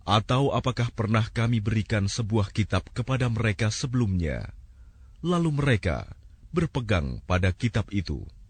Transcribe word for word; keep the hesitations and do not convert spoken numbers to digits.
Atau apakah pernah kami berikan sebuah kitab kepada mereka sebelumnya, lalu mereka berpegang pada kitab itu?